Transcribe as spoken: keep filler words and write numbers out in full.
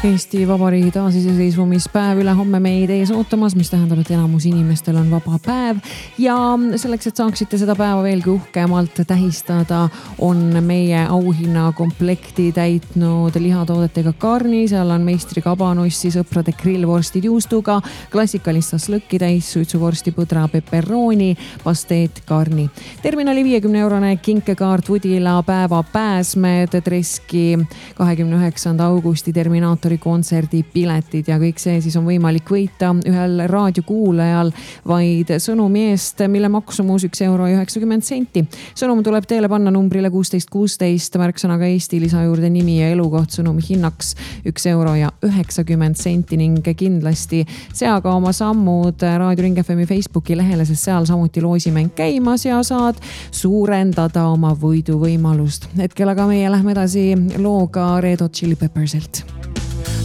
Eesti Vabariigi taasiseseisvumispäev üle homme meid ees ootamas, mis tähendab, et enamus inimestel on vaba päev ja selleks, et saaksite seda päeva veelgi uhkemalt tähistada, on meie auhinna komplekti täitnud lihatoodetega karni, seal on meistri kabanossi, sõprade grillvorstid juustuga, klassikalist slõkki täis, suitsuvorsti, põdra, peperoni, pasteet, karni. Terminali viiekümne eurone kinkekaart Woodila päeva pääsmed, Treski kahekümne üheksanda augusti Terminaatori kontserdi piletid ja kõik see siis on võimalik võita ühel raadiokuulajal vaid sõnumi eest, mille maksumus üks euro ja üheksakümmend senti. Sõnum tuleb teele panna numbrile kuusteist kuusteist, märksõnaga Eesti, lisa juurde nimi ja elukoht, sõnumi hinnaks üks euro ja üheksakümmend senti ning kindlasti seaga oma sammud Raadio Ring F M-i Facebooki lehele, sest seal samuti loosimäng käimas ja saad suurendada oma võiduvõimalust. Hetkel aga meie lähme edasi looga Red Hot Chili Peppersilt.